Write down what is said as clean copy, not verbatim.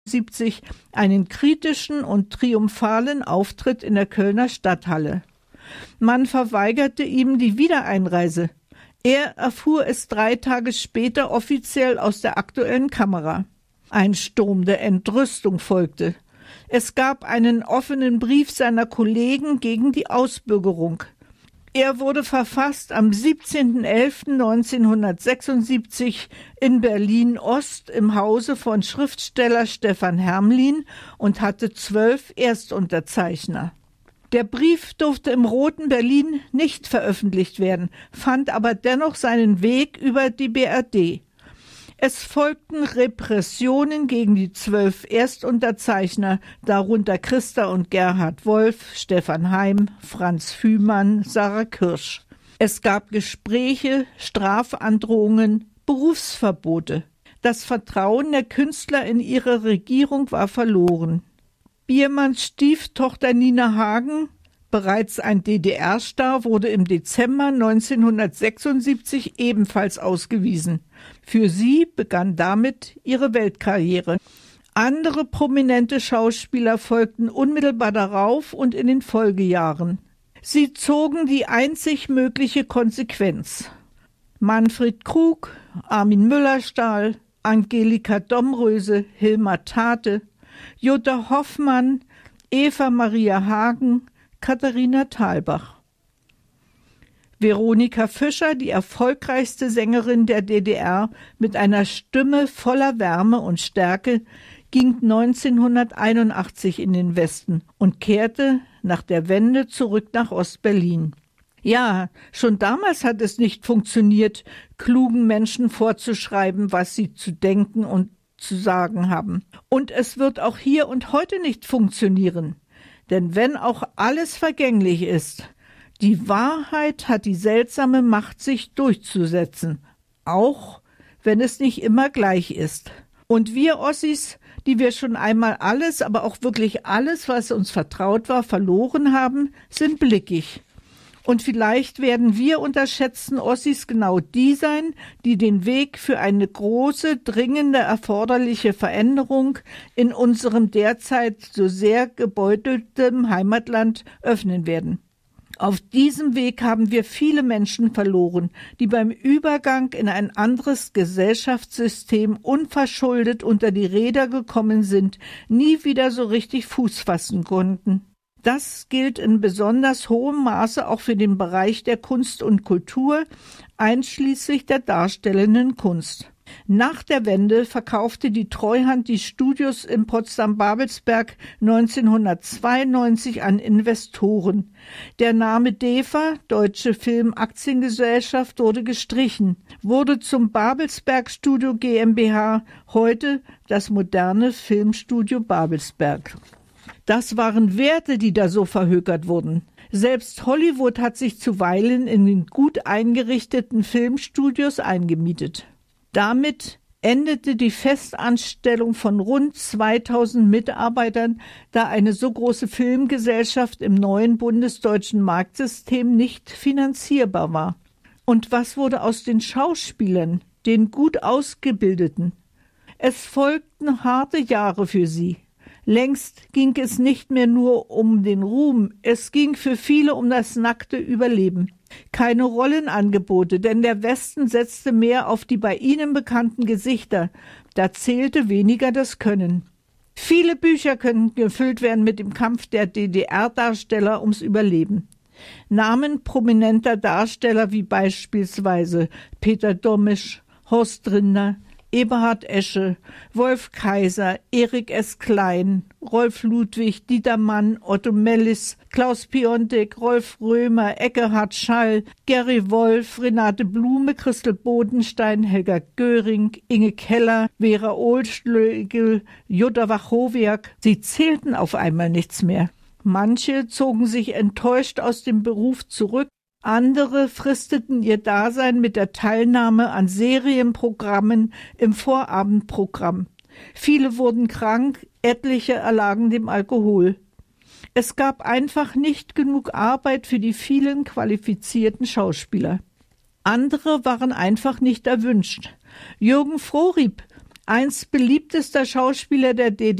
1970 einen kritischen und triumphalen Auftritt in der Kölner Stadthalle. Man verweigerte ihm die Wiedereinreise. Er erfuhr es 3 Tage später offiziell aus der aktuellen Kamera. Ein Sturm der Entrüstung folgte. Es gab einen offenen Brief seiner Kollegen gegen die Ausbürgerung. Er wurde verfasst am 17.11.1976 in Berlin-Ost im Hause von Schriftsteller Stefan Hermlin und hatte 12 Erstunterzeichner. Der Brief durfte im Roten Berlin nicht veröffentlicht werden, fand aber dennoch seinen Weg über die BRD. Es folgten Repressionen gegen die 12 Erstunterzeichner, darunter Christa und Gerhard Wolf, Stefan Heim, Franz Fühmann, Sarah Kirsch. Es gab Gespräche, Strafandrohungen, Berufsverbote. Das Vertrauen der Künstler in ihre Regierung war verloren. Biermanns Stieftochter Nina Hagen, bereits ein DDR-Star, wurde im Dezember 1976 ebenfalls ausgewiesen. Für sie begann damit ihre Weltkarriere. Andere prominente Schauspieler folgten unmittelbar darauf und in den Folgejahren. Sie zogen die einzig mögliche Konsequenz. Manfred Krug, Armin Müllerstahl, Angelika Domröse, Hilmar Tate, Jutta Hoffmann, Eva Maria Hagen, Katharina Thalbach. Veronika Fischer, die erfolgreichste Sängerin der DDR mit einer Stimme voller Wärme und Stärke, ging 1981 in den Westen und kehrte nach der Wende zurück nach Ostberlin. Ja, schon damals hat es nicht funktioniert, klugen Menschen vorzuschreiben, was sie zu denken und zu sagen haben. Und es wird auch hier und heute nicht funktionieren. Denn wenn auch alles vergänglich ist, die Wahrheit hat die seltsame Macht, sich durchzusetzen, auch wenn es nicht immer gleich ist. Und wir Ossis, die wir schon einmal alles, aber auch wirklich alles, was uns vertraut war, verloren haben, sind blickig. Und vielleicht werden wir unterschätzten Ossis genau die sein, die den Weg für eine große, dringende, erforderliche Veränderung in unserem derzeit so sehr gebeutelten Heimatland öffnen werden. Auf diesem Weg haben wir viele Menschen verloren, die beim Übergang in ein anderes Gesellschaftssystem unverschuldet unter die Räder gekommen sind, nie wieder so richtig Fuß fassen konnten. Das gilt in besonders hohem Maße auch für den Bereich der Kunst und Kultur, einschließlich der darstellenden Kunst. Nach der Wende verkaufte die Treuhand die Studios in Potsdam-Babelsberg 1992 an Investoren. Der Name DEFA, Deutsche Film-Aktiengesellschaft, wurde gestrichen, wurde zum Babelsberg Studio GmbH, heute das moderne Filmstudio Babelsberg. Das waren Werte, die da so verhökert wurden. Selbst Hollywood hat sich zuweilen in den gut eingerichteten Filmstudios eingemietet. Damit endete die Festanstellung von rund 2000 Mitarbeitern, da eine so große Filmgesellschaft im neuen bundesdeutschen Marktsystem nicht finanzierbar war. Und was wurde aus den Schauspielern, den gut ausgebildeten? Es folgten harte Jahre für sie. Längst ging es nicht mehr nur um den Ruhm, es ging für viele um das nackte Überleben. Keine Rollenangebote, denn der Westen setzte mehr auf die bei ihnen bekannten Gesichter, da zählte weniger das Können. Viele Bücher könnten gefüllt werden mit dem Kampf der DDR-Darsteller ums Überleben. Namen prominenter Darsteller wie beispielsweise Peter Domisch, Horst Rinder, Eberhard Esche, Wolf Kaiser, Erik S. Klein, Rolf Ludwig, Dieter Mann, Otto Mellis, Klaus Piontek, Rolf Römer, Eckehard Schall, Gary Wolf, Renate Blume, Christel Bodenstein, Helga Göring, Inge Keller, Vera Ohlschlegel, Jutta Wachowiak. Sie zählten auf einmal nichts mehr. Manche zogen sich enttäuscht aus dem Beruf zurück, andere fristeten ihr Dasein mit der Teilnahme an Serienprogrammen im Vorabendprogramm. Viele wurden krank, etliche erlagen dem Alkohol. Es gab einfach nicht genug Arbeit für die vielen qualifizierten Schauspieler. Andere waren einfach nicht erwünscht. Jürgen Frohriep, Einst beliebtester Schauspieler der